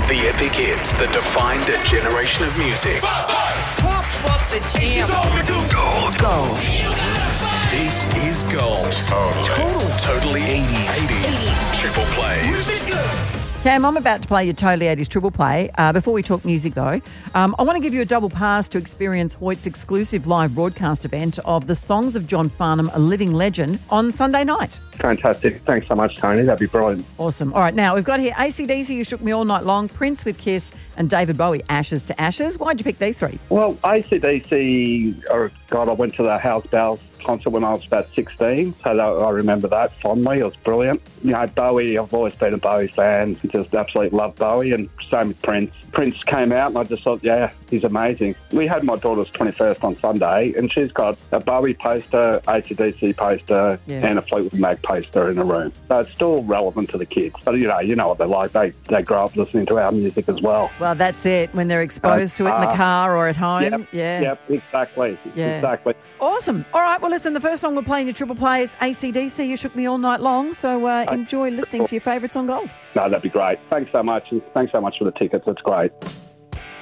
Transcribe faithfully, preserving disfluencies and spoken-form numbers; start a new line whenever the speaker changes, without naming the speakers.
The epic hits that defined a generation of music.
Pop up the jam.
Gold. Gold. This is Gold. Total. Totally eighties. eighties. Triple plays.
Cam, I'm about to play your Totally eighties Triple Play. Uh, before we talk music, though, um, I want to give you a double pass to experience Hoyt's exclusive live broadcast event of the Songs of John Farnham, a Living Legend, on Sunday night.
Fantastic. Thanks so much, Tony. That'd be brilliant.
Awesome. All right, now we've got here A C D C, You Shook Me All Night Long, Prince with Kiss, and David Bowie, Ashes to Ashes. Why'd you pick these three?
Well, A C D C, oh God, I went to the House Bells concert when I was about sixteen, so that, I remember that fondly. It was brilliant. You know, Bowie, I've always been a Bowie fan. Just absolutely love Bowie, and same with Prince. Prince came out and I just thought, yeah, he's amazing. We had my daughter's twenty-first on Sunday, and she's got a Bowie poster, A C D C poster,
Yeah.
and a Fleetwood Mac poster in her room. So it's still relevant to the kids. But, you know, you know what they're like. They, they grow up listening to our music as well.
Well, that's it. When they're exposed to it in the
Uh,
car or at home.
Yep,
yeah.
Yep, exactly.
Yeah.
Exactly.
Awesome. All right, well, listen, the first song we're playing your Triple Play is A C D C, You Shook Me All Night Long, so uh, enjoy listening to your favourites on Gold.
No, that'd be great. Thanks so much. And thanks so much for the tickets. It's great.